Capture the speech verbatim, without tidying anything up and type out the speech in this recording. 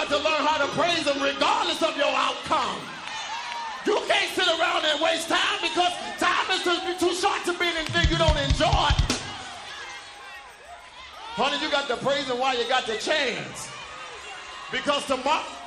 got to learn how to praise him regardless of your outcome. You can't sit around and waste time because time is too, too short to be anything you don't enjoy. Honey, you got to praise him while you got the chance. Because tomorrow,